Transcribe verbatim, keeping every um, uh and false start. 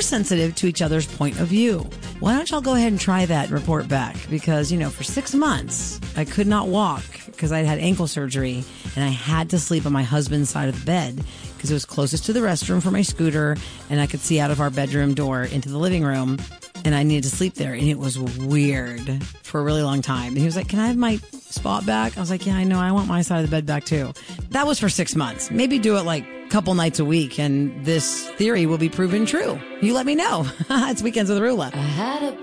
sensitive to each other's point of view. Why don't y'all go ahead and try that and report back? Because, you know, for six months, I could not walk because I had ankle surgery and I had to sleep on my husband's side of the bed because it was closest to the restroom for my scooter and I could see out of our bedroom door into the living room. And I needed to sleep there. And it was weird for a really long time. And he was like, can I have my spot back? I was like, yeah, I know. I want my side of the bed back too. That was for six months. Maybe do it like a couple nights a week. And this theory will be proven true. You let me know. It's Weekends with Rula. I had a